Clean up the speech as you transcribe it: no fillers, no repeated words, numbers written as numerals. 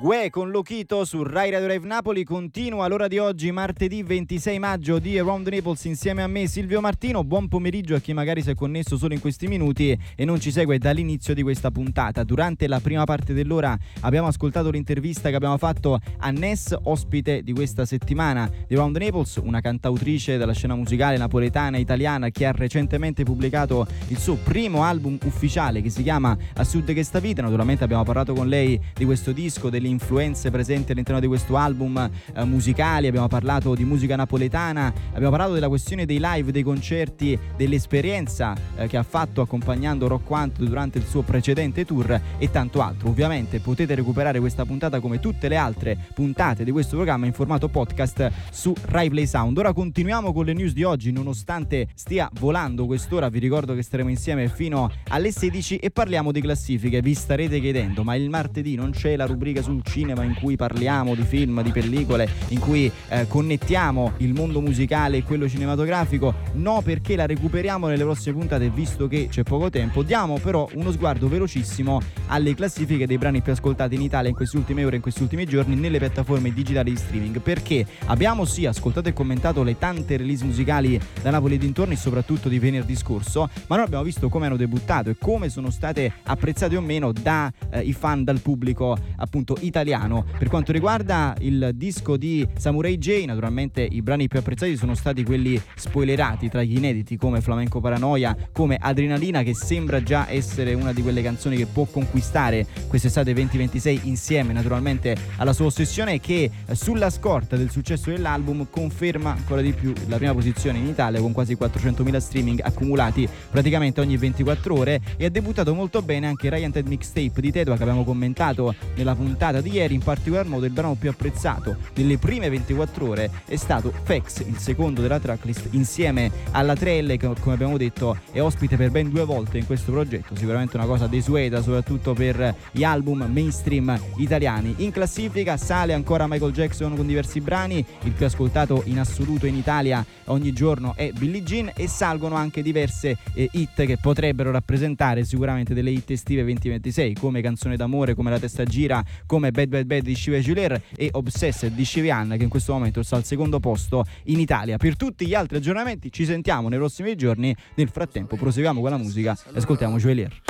Gue con Lochito su Rai Radio Live Napoli. Continua l'ora di oggi, martedì 26 maggio, di Around the Naples insieme a me Silvio Martino. Buon pomeriggio a chi magari si è connesso solo in questi minuti e non ci segue dall'inizio di questa puntata. Durante la prima parte dell'ora abbiamo ascoltato l'intervista che abbiamo fatto a Ness, ospite di questa settimana di Around the Naples, una cantautrice della scena musicale napoletana e italiana che ha recentemente pubblicato il suo primo album ufficiale che si chiama A Sud che sta vita. Naturalmente abbiamo parlato con lei di questo disco, delle influenze presenti all'interno di questo album musicali, abbiamo parlato di musica napoletana, abbiamo parlato della questione dei live, dei concerti, dell'esperienza che ha fatto accompagnando Rock Quanto durante il suo precedente tour e tanto altro. Ovviamente potete recuperare questa puntata come tutte le altre puntate di questo programma in formato podcast su Rai Play Sound. Ora continuiamo con le news di oggi, nonostante stia volando quest'ora. Vi ricordo che staremo insieme fino alle 16 e parliamo di classifiche. Vi starete chiedendo, ma il martedì non c'è la rubrica sul cinema in cui parliamo di film, di pellicole, in cui connettiamo il mondo musicale e quello cinematografico? No, perché la recuperiamo nelle prossime puntate, visto che c'è poco tempo. Diamo però uno sguardo velocissimo alle classifiche dei brani più ascoltati in Italia in queste ultime ore, in questi ultimi giorni, nelle piattaforme digitali di streaming, perché abbiamo sì ascoltato e commentato le tante release musicali da Napoli e dintorni, soprattutto di venerdì scorso, ma noi abbiamo visto come hanno debuttato e come sono state apprezzate o meno dai fan, dal pubblico appunto italiano. Per quanto riguarda il disco di Samurai J, naturalmente i brani più apprezzati sono stati quelli spoilerati tra gli inediti, come Flamenco Paranoia, come Adrenalina, che sembra già essere una di quelle canzoni che può conquistare quest'estate 2026 insieme naturalmente alla sua ossessione, che sulla scorta del successo dell'album conferma ancora di più la prima posizione in Italia con quasi 400.000 streaming accumulati praticamente ogni 24 ore. E ha debuttato molto bene anche Ryan Ted Mixtape di Tedua, che abbiamo commentato nella puntata di ieri. In particolar modo il brano più apprezzato nelle prime 24 ore è stato Fex, il secondo della tracklist, insieme alla Trelle, che come abbiamo detto è ospite per ben 2 volte in questo progetto. Sicuramente una cosa desueta soprattutto per gli album mainstream italiani. In classifica sale ancora Michael Jackson con diversi brani, il più ascoltato in assoluto in Italia ogni giorno è Billie Jean, e salgono anche diverse hit che potrebbero rappresentare sicuramente delle hit estive 2026, come Canzone d'amore, come La testa gira, come Bad Bad Bad di Shiva Juler e Obsessed di Shivian, che in questo momento sta al secondo posto in Italia. Per tutti gli altri aggiornamenti ci sentiamo nei prossimi giorni. Nel frattempo proseguiamo con la musica e ascoltiamo Juelier.